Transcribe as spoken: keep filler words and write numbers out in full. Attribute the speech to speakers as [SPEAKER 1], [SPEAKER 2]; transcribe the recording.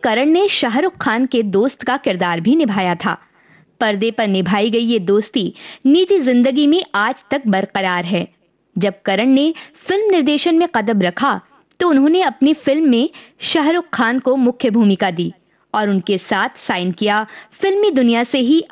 [SPEAKER 1] करण ने शाहरुख खान के दोस्त का किरदार भी निभाया था। पर्दे पर निभाई गई ये दोस्ती निजी जिंदगी में आज तक बरकरार है। जब करण ने फिल्म निर्देशन में कदम रखा तो उन्होंने अपनी फिल्म में शाहरुख खान को मुख्य भूमिका दी और उनके साथ साइन किया फिल्मी दुनिया से ही